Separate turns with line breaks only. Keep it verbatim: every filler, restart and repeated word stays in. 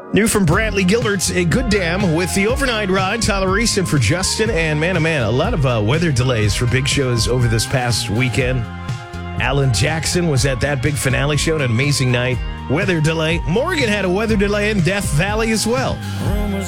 New from Bradley Gilbert's A Good Damn with the overnight ride. Tyler Reese in for Justin. And man, oh man, a lot of uh, weather delays for big shows over this past weekend. Alan Jackson was at that big finale show, an amazing night. Weather delay. Morgan had a weather delay in Death Valley as well.